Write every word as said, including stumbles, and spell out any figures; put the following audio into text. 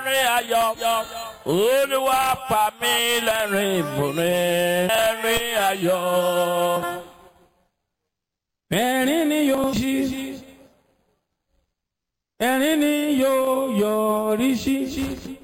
ẹ̀rín ayọ̀. Olúwa pa mí lẹ́rìn ìbùrẹ́. Ẹ̀rín ayọ̀. Ẹ̀rín ni yóò ṣí. Ẹ̀rín ni yóò yọrí sí.